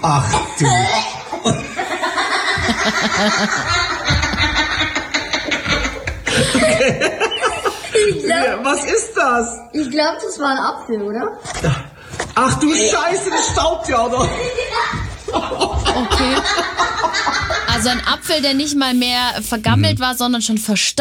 Ach du. Was ist das? Ich glaube, das war ein Apfel, oder? Ach du Scheiße, das staubt ja, oder? Okay. Also ein Apfel, der nicht mal mehr vergammelt war, sondern schon verstaubt.